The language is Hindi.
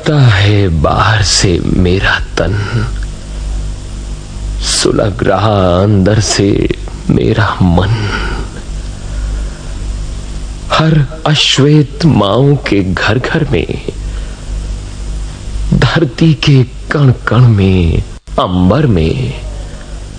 तड़पता है बाहर से मेरा तन, सुलग रहा अंदर से मेरा मन। हर अश्वेत माओं के घर घर में, धरती के कण कण में, अंबर में